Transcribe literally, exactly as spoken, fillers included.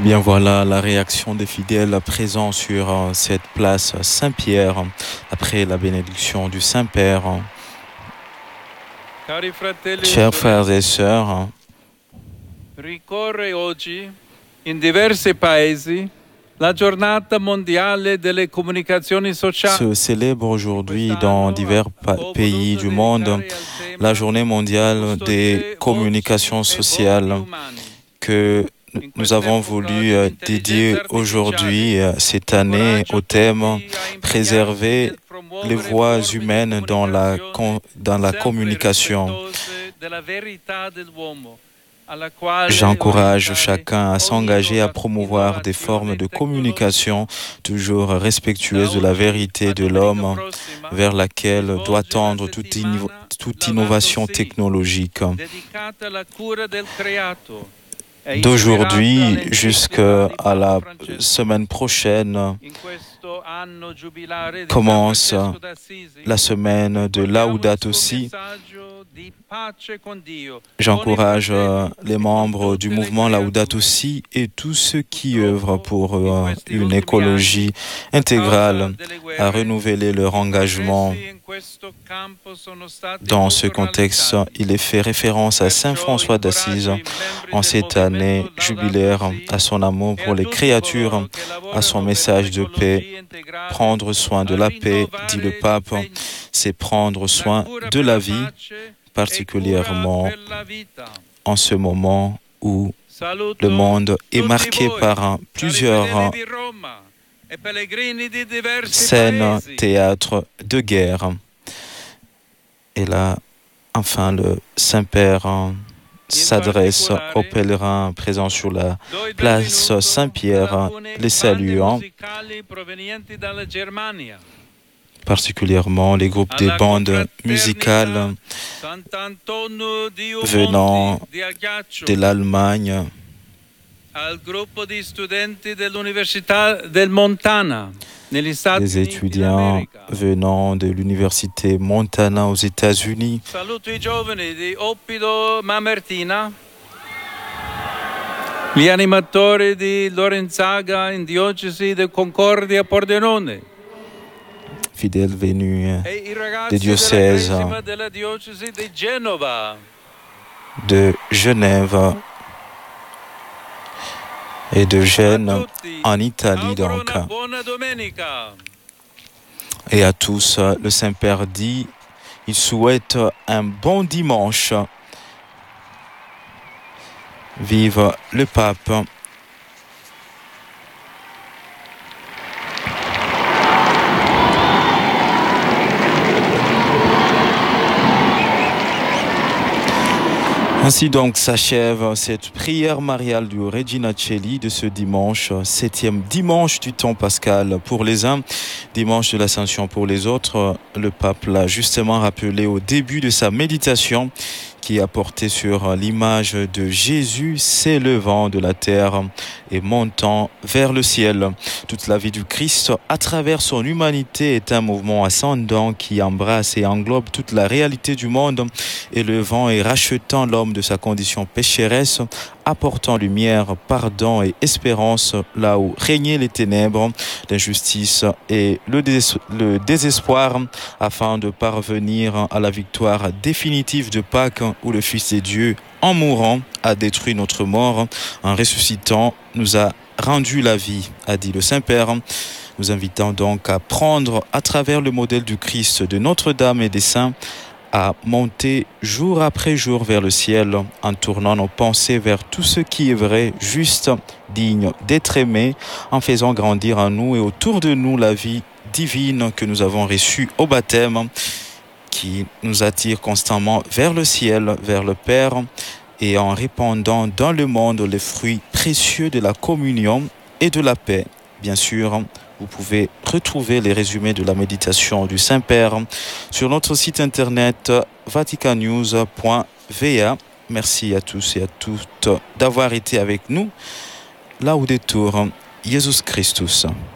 Bien voilà la réaction des fidèles présents sur euh, cette place Saint-Pierre après la bénédiction du Saint-Père. Chers frères et sœurs, ricorre oggi in diversi paesi la giornata mondiale delle comunicazioni sociali. Se célèbre aujourd'hui dans divers pays du monde la journée mondiale des communications sociales que nous avons voulu dédier aujourd'hui, cette année, au thème « Préserver les voix humaines dans la, dans la communication ». J'encourage chacun à s'engager à promouvoir des formes de communication toujours respectueuses de la vérité de l'homme vers laquelle doit tendre toute, inno- toute innovation technologique. D'aujourd'hui jusqu'à la semaine prochaine commence la semaine de Laudato Si. J'encourage les membres du mouvement Laudato Si et tous ceux qui œuvrent pour une écologie intégrale à renouveler leur engagement. Dans ce contexte, il est fait référence à Saint François d'Assise en cette année jubilaire, à son amour pour les créatures, à son message de paix. Prendre soin de la paix, dit le pape, c'est prendre soin de la vie, particulièrement en ce moment où le monde est marqué par plusieurs scènes, théâtres de guerre. Et là, enfin, le Saint-Père s'adresse aux pèlerins présents sur la place Saint-Pierre, les saluant, particulièrement les groupes des bandes musicales venant de l'Allemagne, les étudiants venant de l'université Montana aux États-Unis. Gli animatori di Lorenzaga in diocesi di Concordia Pordenone. Fidèles venus des diocèses de Genève et de Gênes en Italie donc. Et à tous, le Saint-Père dit, il souhaite un bon dimanche. Vive le pape. Ainsi donc s'achève cette prière mariale du Regina Coeli de ce dimanche, septième dimanche du temps pascal pour les uns, dimanche de l'Ascension pour les autres. Le pape l'a justement rappelé au début de sa méditation qui a porté sur l'image de Jésus s'élevant de la terre et montant vers le ciel. Toute la vie du Christ, à travers son humanité, est un mouvement ascendant qui embrasse et englobe toute la réalité du monde, élevant et rachetant l'homme de sa condition pécheresse, apportant lumière, pardon et espérance là où régnaient les ténèbres, l'injustice et le, dés- le désespoir, afin de parvenir à la victoire définitive de Pâques, où le Fils de Dieu, en mourant, a détruit notre mort, en ressuscitant, nous a rendu la vie, a dit le Saint-Père. Nous invitons donc à prendre à travers le modèle du Christ, de Notre-Dame et des saints, à monter jour après jour vers le ciel en tournant nos pensées vers tout ce qui est vrai, juste, digne d'être aimé, en faisant grandir en nous et autour de nous la vie divine que nous avons reçue au baptême, qui nous attire constamment vers le ciel, vers le Père, et en répandant dans le monde les fruits précieux de la communion et de la paix. Bien sûr, vous pouvez retrouver les résumés de la méditation du Saint-Père sur notre site internet vaticannews point v a. Merci à tous et à toutes d'avoir été avec nous. Laudetur Jesus Christus.